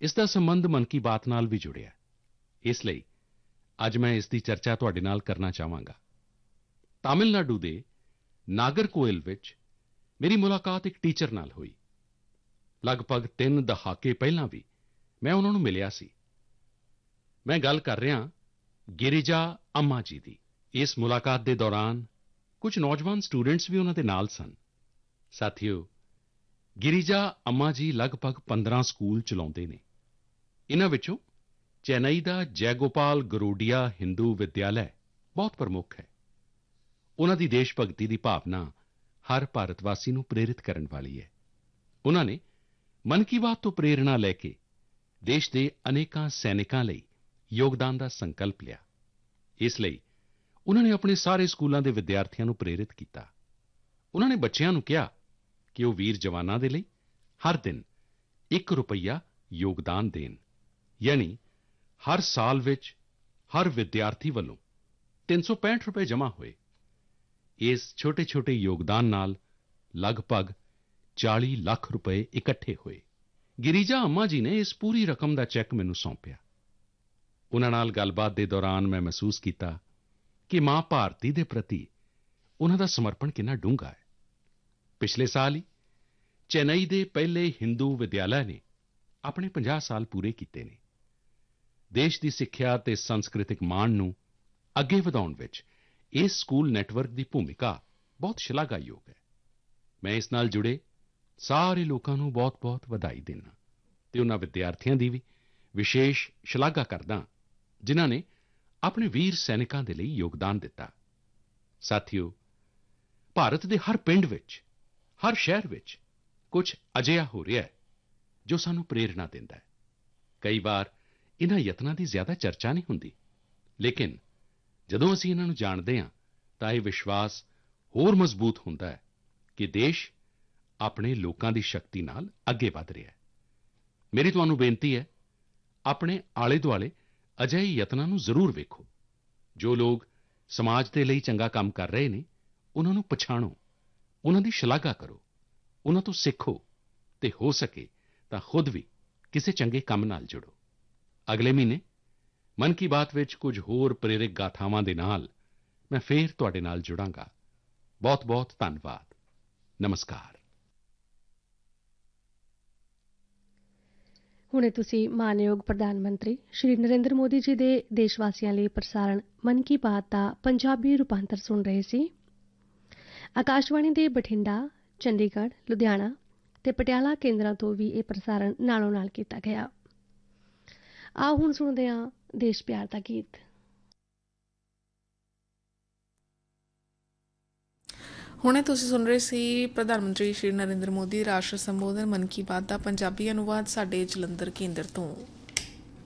ਇਸ ਦਾ ਸੰਬੰਧ ਮਨ ਕੀ ਬਾਤ ਨਾਲ ਵੀ ਜੁੜਿਆ ਹੈ। ਇਸ ਲਈ ਅੱਜ ਮੈਂ ਇਸ ਦੀ ਚਰਚਾ ਤੁਹਾਡੇ ਨਾਲ ਕਰਨਾ ਚਾਹਾਂਗਾ। ਤਾਮਿਲਨਾਡੂ ਦੇ ਨਾਗਰਕੋਇਲ ਵਿੱਚ ਮੇਰੀ ਮੁਲਾਕਾਤ ਇੱਕ ਟੀਚਰ ਨਾਲ ਹੋਈ। ਲਗਭਗ 3 ਦਹਾਕੇ ਪਹਿਲਾਂ ਵੀ ਮੈਂ ਉਹਨਾਂ ਨੂੰ ਮਿਲਿਆ ਸੀ। ਮੈਂ ਗੱਲ ਕਰ ਰਿਹਾ ਗਿਰਿਜਾ ਅੰਮਾ ਜੀ ਦੀ। ਇਸ ਮੁਲਾਕਾਤ ਦੇ ਦੌਰਾਨ ਕੁਝ ਨੌਜਵਾਨ ਸਟੂਡੈਂਟਸ ਵੀ ਉਹਨਾਂ ਦੇ ਨਾਲ ਸਨ। ਸਾਥੀਓ, ਗਿਰਿਜਾ ਅੰਮਾ ਜੀ ਲਗਭਗ 15 ਸਕੂਲ ਚਲਾਉਂਦੇ ਨੇ। ਇਨ੍ਹਾਂ ਵਿੱਚੋਂ ਚੇਨਈ ਦਾ ਜੈਗੋਪਾਲ ਗਰੋਡੀਆ ਹਿੰਦੂ ਵਿਦਿਆਲਾ ਬਹੁਤ ਪ੍ਰਮੁੱਖ ਹੈ। ਉਨ੍ਹਾਂ ਦੀ ਦੇਸ਼ ਭਗਤੀ ਦੀ ਭਾਵਨਾ ਹਰ ਭਾਰਤਵਾਸੀ ਨੂੰ ਪ੍ਰੇਰਿਤ ਕਰਨ ਵਾਲੀ ਹੈ। ਉਨ੍ਹਾਂ ਨੇ ਮਨ ਕੀ ਬਾਤ ਤੋਂ ਪ੍ਰੇਰਣਾ ਲੈ ਕੇ ਦੇਸ਼ ਦੇ ਅਨੇਕਾਂ ਸੈਨਿਕਾਂ ਲਈ ਯੋਗਦਾਨ ਦਾ ਸੰਕਲਪ ਲਿਆ। ਇਸ ਲਈ ਉਨ੍ਹਾਂ ਨੇ ਆਪਣੇ ਸਾਰੇ ਸਕੂਲਾਂ ਦੇ ਵਿਦਿਆਰਥੀਆਂ ਨੂੰ ਪ੍ਰੇਰਿਤ ਕੀਤਾ। ਉਨ੍ਹਾਂ ਨੇ ਬੱਚਿਆਂ ਨੂੰ ਕਿਹਾ ਕਿ ਉਹ ਵੀਰ ਜਵਾਨਾਂ ਦੇ ਲਈ ਹਰ ਦਿਨ ₹1 ਯੋਗਦਾਨ ਦੇਣ, ਯਾਨੀ ਹਰ ਸਾਲ ਵਿੱਚ ਹਰ ਵਿਦਿਆਰਥੀ ਵੱਲੋਂ ₹365 ਜਮ੍ਹਾਂ ਹੋਏ। ਇਸ ਛੋਟੇ-ਛੋਟੇ ਯੋਗਦਾਨ ਨਾਲ ਲਗਭਗ ₹40 ਲੱਖ ਇਕੱਠੇ ਹੋਏ। ਗਿਰਿਜਾ ਅੰਮਾ ਜੀ ਨੇ ਇਸ ਪੂਰੀ ਰਕਮ ਦਾ ਚੈੱਕ ਮੈਨੂੰ ਸੌਂਪਿਆ। ਉਨ੍ਹਾਂ ਨਾਲ ਗੱਲਬਾਤ ਦੇ ਦੌਰਾਨ ਮੈਂ ਮਹਿਸੂਸ ਕੀਤਾ ਕਿ ਮਾਂ ਭਾਰਤੀ ਦੇ ਪ੍ਰਤੀ ਉਨ੍ਹਾਂ ਦਾ ਸਮਰਪਣ ਕਿੰਨਾ ਡੂੰਘਾ ਹੈ। ਪਿਛਲੇ ਸਾਲ ਹੀ ਚੇਨਈ ਦੇ ਪਹਿਲੇ ਹਿੰਦੂ ਵਿਦਿਆਲਾ ਨੇ ਆਪਣੇ 50 ਸਾਲ ਪੂਰੇ ਕੀਤੇ ਨੇ। ਦੇਸ਼ ਦੀ ਸਿੱਖਿਆ ਅਤੇ ਸੰਸਕ੍ਰਿਤਿਕ ਮਾਣ ਨੂੰ ਅੱਗੇ ਵਧਾਉਣ ਵਿੱਚ ਇਸ ਸਕੂਲ ਨੈੱਟਵਰਕ ਦੀ ਭੂਮਿਕਾ ਬਹੁਤ ਸ਼ਲਾਘਾਯੋਗ ਹੈ। ਮੈਂ ਇਸ ਨਾਲ ਜੁੜੇ ਸਾਰੇ ਲੋਕਾਂ ਨੂੰ ਬਹੁਤ-ਬਹੁਤ ਵਧਾਈ ਦਿੰਦਾ ਅਤੇ ਉਨ੍ਹਾਂ ਵਿਦਿਆਰਥੀਆਂ ਦੀ ਵੀ ਵਿਸ਼ੇਸ਼ ਸ਼ਲਾਘਾ ਕਰਦਾ ਜਿਨ੍ਹਾਂ ਨੇ ਆਪਣੇ ਵੀਰ ਸੈਨਿਕਾਂ ਦੇ ਲਈ ਯੋਗਦਾਨ ਦਿੱਤਾ। ਸਾਥੀਓ, ਭਾਰਤ ਦੇ ਹਰ ਪਿੰਡ ਵਿੱਚ, ਹਰ ਸ਼ਹਿਰ ਵਿੱਚ ਕੁਝ ਅਜਿਹਾ ਹੋ ਰਿਹਾ ਹੈ ਜੋ ਸਾਨੂੰ ਪ੍ਰੇਰਣਾ ਦਿੰਦਾ ਹੈ। ਕਈ ਵਾਰ ਇਨ੍ਹਾਂ ਯਤਨਾਂ ਦੀ ਜ਼ਿਆਦਾ ਚਰਚਾ ਨਹੀਂ ਹੁੰਦੀ, ਲੇਕਿਨ ਜਦੋਂ ਅਸੀਂ ਇਨ੍ਹਾਂ ਨੂੰ ਜਾਣਦੇ ਹਾਂ ਤਾਂ ਇਹ ਵਿਸ਼ਵਾਸ ਹੋਰ ਮਜ਼ਬੂਤ ਹੁੰਦਾ ਹੈ ਕਿ ਦੇਸ਼ ਆਪਣੇ ਲੋਕਾਂ ਦੀ ਸ਼ਕਤੀ ਨਾਲ ਅੱਗੇ ਵਧ ਰਿਹਾ ਹੈ। ਮੇਰੀ ਤੁਹਾਨੂੰ ਬੇਨਤੀ ਹੈ, ਆਪਣੇ ਆਲੇ-ਦੁਆਲੇ ਅਜਿਹੇ ਯਤਨਾਂ ਨੂੰ ਜ਼ਰੂਰ ਵੇਖੋ। ਜੋ ਲੋਕ ਸਮਾਜ ਦੇ ਲਈ ਚੰਗਾ ਕੰਮ ਕਰ ਰਹੇ ਨੇ, ਉਨ੍ਹਾਂ ਨੂੰ ਪਛਾਣੋ, ਉਨ੍ਹਾਂ ਦੀ ਸ਼ਲਾਘਾ ਕਰੋ, ਉਨ੍ਹਾਂ ਤੋਂ ਸਿੱਖੋ ਅਤੇ ਹੋ ਸਕੇ ਤਾਂ ਖੁਦ ਵੀ ਕਿਸੇ ਚੰਗੇ ਕੰਮ ਨਾਲ ਜੁੜੋ। ਅਗਲੇ ਮਹੀਨੇ ਮਨ ਕੀ ਬਾਤ ਵਿੱਚ ਕੁਝ ਹੋਰ ਪ੍ਰੇਰਕ ਗਾਥਾਵਾਂ ਦੇ ਨਾਲ ਮੈਂ ਫੇਰ ਤੁਹਾਡੇ ਨਾਲ ਜੁੜਾਂਗਾ। ਬਹੁਤ-ਬਹੁਤ ਧੰਨਵਾਦ। ਨਮਸਕਾਰ। ਹੁਣੇ ਤੁਸੀਂ ਮਾਨਯੋਗ ਪ੍ਰਧਾਨ ਮੰਤਰੀ ਸ਼੍ਰੀ ਨਰਿੰਦਰ ਮੋਦੀ ਜੀ ਦੇ ਦੇਸ਼ ਵਾਸੀਆਂ ਲਈ ਪ੍ਰਸਾਰਣ ਮਨ ਕੀ ਬਾਤ ਦਾ ਪੰਜਾਬੀ ਰੂਪਾਂਤਰ ਸੁਣ ਰਹੇ ਸੀ। ਆਕਾਸ਼ਵਾਣੀ ਦੇ ਬਠਿੰਡਾ, ਚੰਡੀਗੜ੍ਹ, ਲੁਧਿਆਣਾ ਤੇ ਪਟਿਆਲਾ ਕੇਂਦਰਾਂ ਤੋਂ ਵੀ ਇਹ ਪ੍ਰਸਾਰਣ ਨਾਲੋਂ ਨਾਲ ਕੀਤਾ ਗਿਆ। ਆਓ ਹੁਣ ਸੁਣਦੇ ਹਾਂ ਦੇਸ਼ ਪਿਆਰ ਦਾ ਗੀਤ। ਹੁਣੇ ਤੁਸੀਂ ਸੁਣ ਰਹੇ ਸੀ ਪ੍ਰਧਾਨ ਮੰਤਰੀ ਸ਼੍ਰੀ ਨਰਿੰਦਰ ਮੋਦੀ ਰਾਸ਼ਟਰ ਸੰਬੋਧਨ ਮਨ ਕੀ ਬਾਤ ਦਾ ਪੰਜਾਬੀ ਅਨੁਵਾਦ ਸਾਡੇ ਜਲੰਧਰ ਕੇਂਦਰ ਤੋਂ।